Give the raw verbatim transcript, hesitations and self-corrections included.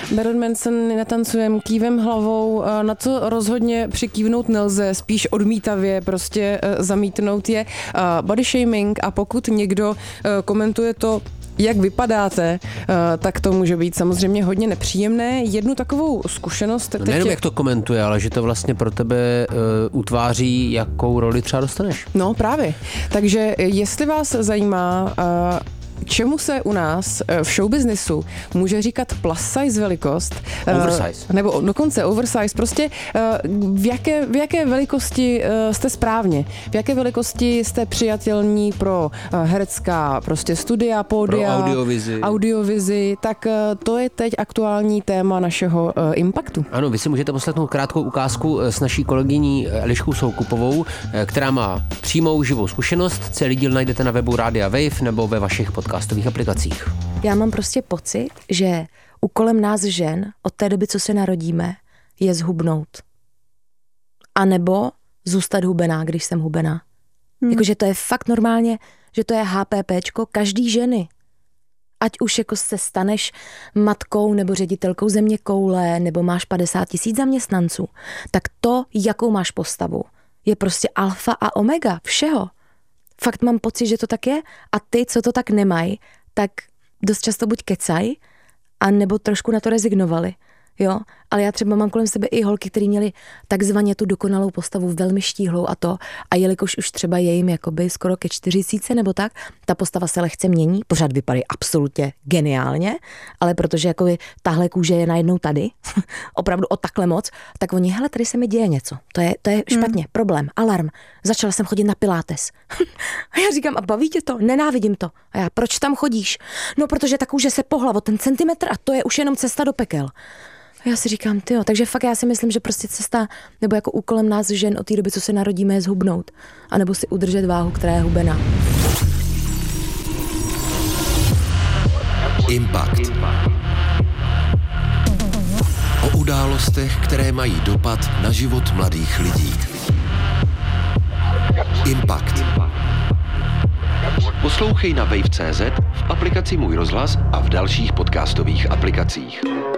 Marilyn Manson netancujem, kývem hlavou, na co rozhodně přikývnout nelze, spíš odmítavě prostě zamítnout je body shaming a pokud někdo komentuje to, jak vypadáte, tak to může být samozřejmě hodně nepříjemné. Jednu takovou zkušenost... No nejenom jak to komentuje, ale že to vlastně pro tebe uh, utváří, jakou roli třeba dostaneš. No právě. Takže jestli vás zajímá... Uh, čemu se u nás v showbiznisu může říkat plus size velikost. Oversize. Nebo dokonce oversize. Prostě v jaké, v jaké velikosti jste správně. V jaké velikosti jste přijatelní pro herecká prostě studia, pódia. Pro audiovizi. Audiovizi. Tak to je teď aktuální téma našeho Impaktu. Ano, vy si můžete poslechnout krátkou ukázku s naší kolegyní Eliškou Soukupovou, která má přímou živou zkušenost. Celý díl najdete na webu Rádia Wave nebo ve vašich podcastových aplikacích. Já mám prostě pocit, že úkolem nás žen od té doby, co se narodíme, je zhubnout. A nebo zůstat hubená, když jsem hubená. Hmm. Jakože to je fakt normálně, že to je HPPčko každý ženy. Ať už jako se staneš matkou nebo ředitelkou země koule, nebo máš padesát tisíc zaměstnanců, tak to, jakou máš postavu, je prostě alfa a omega všeho. Fakt mám pocit, že to tak je a ty, co to tak nemají, tak dost často buď kecaj, a nebo trošku na to rezignovali. Jo, ale já třeba mám kolem sebe i holky, které měly takzvaně tu dokonalou postavu, velmi štíhlou a to. A jelikož už třeba je jim jakoby skoro ke čtyřicítce nebo tak, ta postava se lehce mění, pořád vypadají absolutně geniálně, ale protože jakoby tahle kůže je najednou tady, opravdu o takhle moc, tak oni, hele, tady se mi děje něco. To je, to je špatně, hmm. problém, alarm. Začala jsem chodit na pilates. A já říkám, a baví tě to? Nenávidím to. A já, proč tam chodíš? No, protože ta kůže se pohla o ten centimetr a to je už jenom cesta do pekel. A já si říkám, tyjo, takže fakt já si myslím, že prostě cesta, nebo jako úkolem nás žen od té doby, co se narodíme, je zhubnout. A nebo si udržet váhu, která je hubená. Impact. O událostech, které mají dopad na život mladých lidí. Impact. Poslouchej na wave tečka cé zet, v aplikaci Můj rozhlas a v dalších podcastových aplikacích.